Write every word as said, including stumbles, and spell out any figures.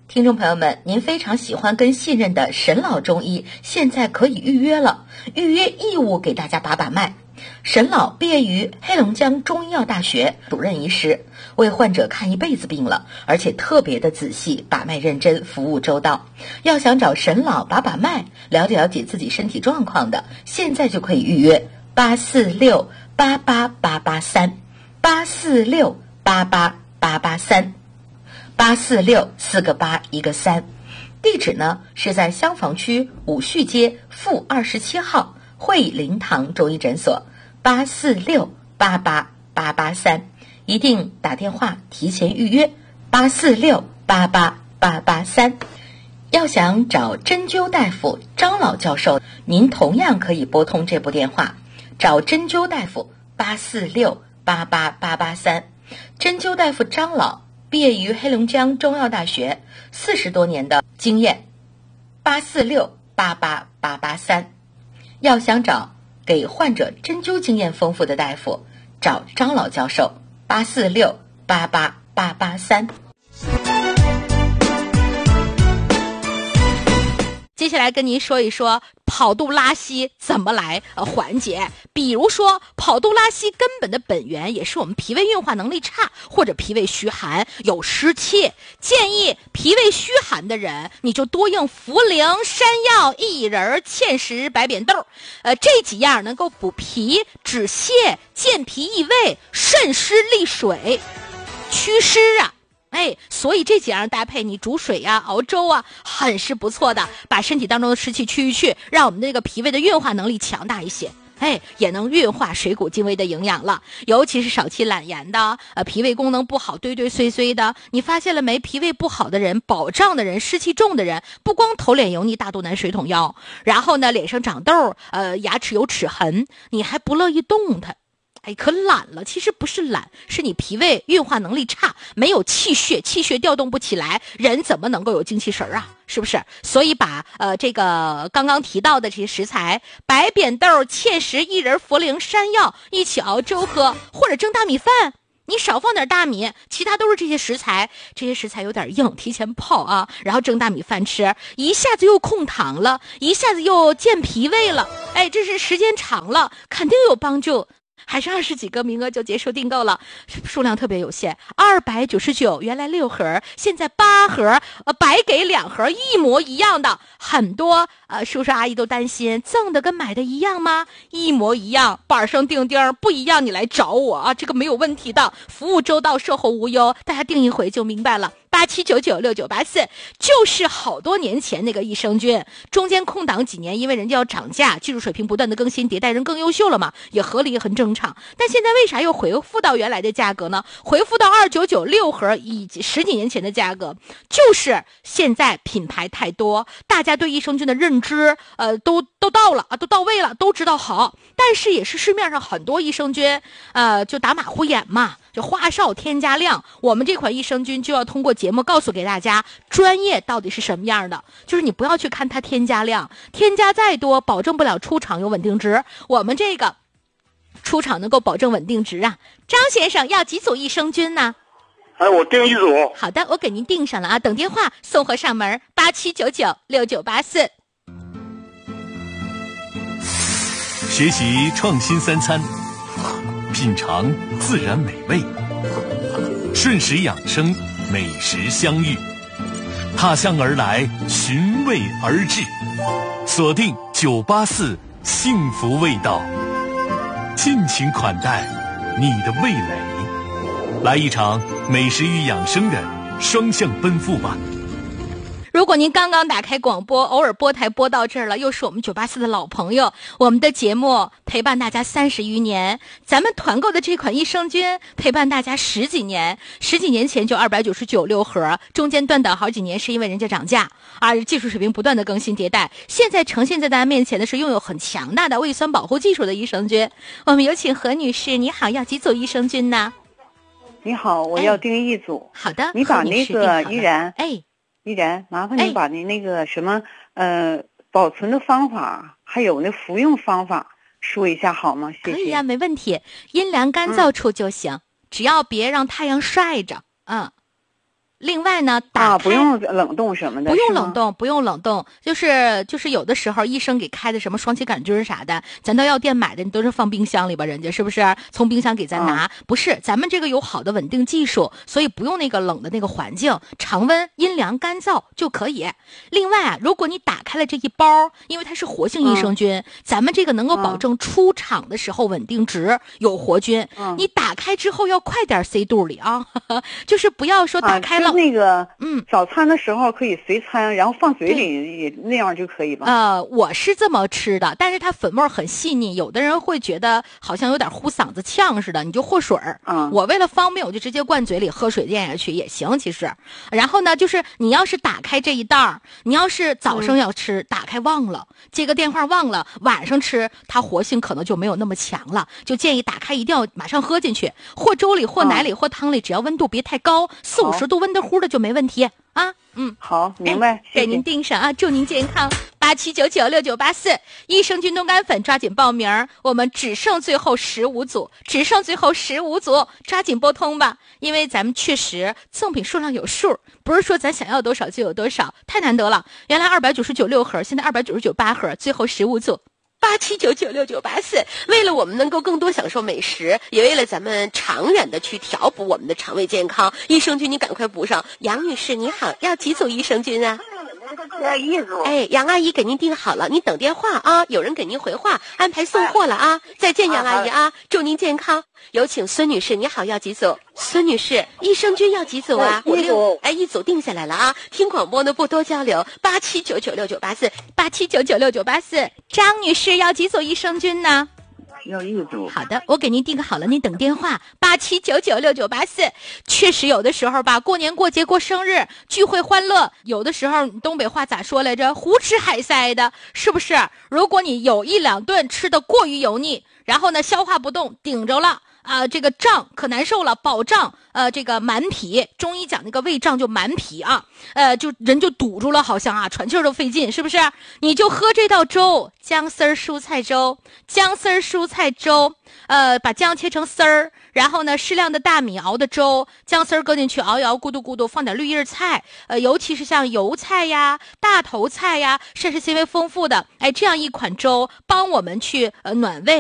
听众朋友们，您非常喜欢跟信任的沈老中医现在可以预约了，预约义务给大家把把脉。沈老毕业于黑龙江中医药大学，主任医师，为患者看一辈子病了，而且特别的仔细，把脉认真，服务周到。要想找沈老把把脉，了解了解自己身体状况的，现在就可以预约八四六八八八八三八四六八八八八三八四六四个八一个三。地址呢是在襄房区五旭街负二十七号惠灵堂中医诊所，八四六八八八八三，一定打电话提前预约八四六八八八八三。要想找针灸大夫张老教授，您同样可以拨通这部电话，找针灸大夫八四六八八八八三。针灸大夫张老毕业于黑龙江中药大学，四十多年的经验，八四六八八八八三。要想找给患者针灸经验丰富的大夫，找张老教授，八四六八八八八三。 接下来跟您说一说跑肚拉稀怎么来呃缓解。比如说跑肚拉稀根本的本源也是我们脾胃运化能力差，或者脾胃虚寒有湿气。建议脾胃虚寒的人，你就多用茯苓、山药、薏仁、芡实、白扁豆，呃这几样能够补脾、止泻、健脾益胃、渗湿利水、祛湿啊。哎，所以这几样搭配，你煮水呀、熬粥啊，很是不错的，把身体当中的湿气去一去，让我们的这个脾胃的运化能力强大一些。哎，也能运化水谷精微的营养了。尤其是少气懒言的，呃，脾胃功能不好、堆堆碎碎的，你发现了没？脾胃不好的人、饱胀的人、湿气重的人，不光头脸油腻、大肚腩、水桶腰，然后呢，脸上长痘，呃，牙齿有齿痕，你还不乐意动弹。哎，可懒了，其实不是懒，是你脾胃运化能力差，没有气血，气血调动不起来，人怎么能够有精气神啊？是不是？所以把呃这个刚刚提到的这些食材，白扁豆、芡实、薏仁、茯苓、山药一起熬粥喝，或者蒸大米饭。你少放点大米，其他都是这些食材，这些食材有点硬，提前泡啊，然后蒸大米饭吃，一下子又控糖了，一下子又健脾胃了。哎，这是时间长了，肯定有帮助。还剩二十几个名额就结束订购了，数量特别有限，二百九十九，原来六盒，现在八盒，呃，白给两盒，一模一样的。很多呃叔叔阿姨都担心，赠的跟买的一样吗？一模一样，板上钉钉，不一样你来找我啊，这个没有问题的，服务周到，售后无忧，大家订一回就明白了。八七九九六九八四，就是好多年前那个益生菌，中间空档几年，因为人家要涨价，技术水平不断的更新迭代，人更优秀了嘛，也合理也很正常。但现在为啥又回复到原来的价格呢？回复到二九九六盒以及十几年前的价格，就是现在品牌太多，大家对益生菌的认知，呃，都都到了啊，都到位了，都知道好，但是也是市面上很多益生菌，呃，就打马虎眼嘛。就花哨添加量，我们这款益生菌就要通过节目告诉给大家，专业到底是什么样的。就是你不要去看它添加量，添加再多，保证不了出厂有稳定值。我们这个出厂能够保证稳定值啊。张先生要几组益生菌呢？ 哎，我订一组。 好的，我给您订上了啊，等电话送货上门，八七九九六九八四。 学习创新三餐，品尝自然美味，顺时养生，美食相遇，踏向而来，寻味而至，锁定九八四幸福味道，尽情款待你的味蕾，来一场美食与养生的双向奔赴吧。 如果您刚刚打开广播，偶尔播台播到这儿了，又是我们九八四的老朋友，我们的节目陪伴大家三十余年，咱们团购的这款益生菌陪伴大家十几年，十几年前就二百九十九六盒，中间断档好几年是因为人家涨价，而技术水平不断的更新迭代，现在呈现在大家面前的是拥有很强大的胃酸保护技术的益生菌。我们有请何女士，你好，要几组益生菌呢？ 你好，我要订一组。 好的， 你把那个依然， 哎。 依然，麻烦你把你那个什么、哎、呃保存的方法，还有那服用方法说一下好吗？谢谢。 可以啊，没问题，阴凉干燥处就行、嗯，只要别让太阳晒着。嗯， 另外呢，打啊，不用冷冻什么的， 不用冷冻，不用冷冻，就是就是有的时候医生给开的什么双歧杆菌啥的，咱到药店买的，你都是放冰箱里吧，人家是不是从冰箱给咱拿？啊、不是，咱们这个有好的稳定技术，所以不用那个冷的那个环境，常温、阴凉、干燥就可以。另外啊，如果你打开了这一包，因为它是活性益生菌，嗯、咱们这个能够保证出厂的时候稳定值，有活菌。嗯、你打开之后要快点塞肚里啊，呵呵就是不要说打开了。 啊、那个， 嗯， 早餐的时候可以随餐，然后放嘴里也那样就可以吧？ 呃，我是这么吃的，但是它粉末很细腻，有的人会觉得好像有点呼嗓子呛似的，你就和水儿。嗯，我为了方便，我就直接灌嘴里喝水咽下去也行，其实。然后呢，就是你要是打开这一袋儿，你要是早上要吃，嗯、打开忘了接个电话忘了，晚上吃，它活性可能就没有那么强了，就建议打开一定要马上喝进去，或粥里，或奶里，或汤里，只要温度别太高，四五十度温得乎的就没问题啊。嗯， 好，明白， 哎、给您订上啊，祝您健康。八七九九六九八四，益生菌冻干粉，抓紧报名，我们只剩最后十五组，只剩最后十五组，抓紧拨通吧，因为咱们确实赠品数量有数，不是说咱想要多少就有多少，太难得了。原来二百九十九六盒，现在二百九十九八盒，最后十五组。 八七九九六九八四，为了我们能够更多享受美食，也为了咱们长远的去调补我们的肠胃健康，益生菌你赶快补上。杨女士你好，要几组益生菌啊？ 要一组。 哎，杨阿姨给您订好了，您等电话啊，有人给您回话，安排送货了啊。再见，杨阿姨啊，祝您健康。有请孙女士，你好，要几组？孙女士，益生菌要几组啊？ 一组。 哎，一组定下来了啊。听广播呢不多交流，八七九九六九八四， 八七九九六九八四。张女士要几组益生菌呢？ 要一组。 好的，我给您订好了，您等电话。八七九九六九八四。确实有的时候吧，过年过节过生日聚会欢乐，有的时候东北话咋说来着？胡吃海塞的，是不是？如果你有一两顿吃的过于油腻，然后呢消化不动，顶着了。啊、呃，这个胀可难受了，饱胀，呃，这个满脾，中医讲那个胃胀就满脾啊，呃，就人就堵住了，好像啊，喘气儿都费劲，是不是？你就喝这道粥，姜丝儿蔬菜粥，姜丝儿蔬菜粥，呃，把姜切成丝儿，然后呢，适量的大米熬的粥，姜丝儿搁进去熬一熬，咕嘟咕嘟，放点绿叶菜，呃，尤其是像油菜呀、大头菜呀，膳食纤维丰富的，哎，这样一款粥，帮我们去呃暖胃。